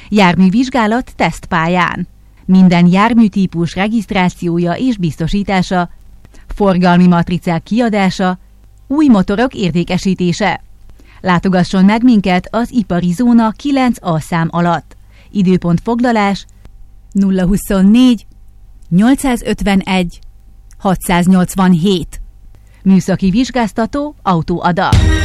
Járművizsgálat tesztpályán. Minden járműtípus regisztrációja és biztosítása, forgalmi matricák kiadása, új motorok értékesítése. Látogasson meg minket az Ipari Zóna 9A szám alatt. Időpont foglalás 024 851 687. Műszaki vizsgáztató Autóada.